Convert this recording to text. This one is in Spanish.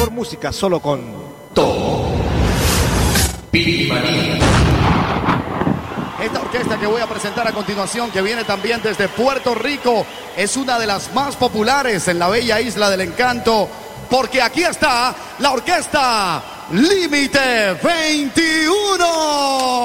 mejor música solo con Todo. Esta orquesta que voy a presentar a continuación, que viene también desde Puerto Rico, es una de las más populares en la bella isla del encanto, porque aquí está la orquesta Límite 21.